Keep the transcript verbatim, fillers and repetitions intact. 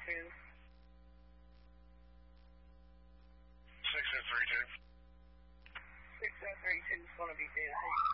two. six oh three two. six oh three two is going to be Tennessee.